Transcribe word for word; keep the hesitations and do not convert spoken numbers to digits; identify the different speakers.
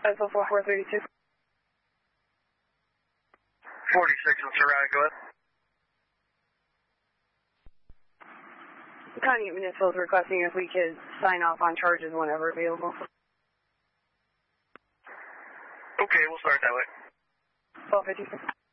Speaker 1: five four four thirty-two.
Speaker 2: forty-six, let's around, go ahead.
Speaker 1: County Municipal is requesting if we could sign off on charges whenever available.
Speaker 2: Okay, we'll start that way.
Speaker 1: twelve fifty-six.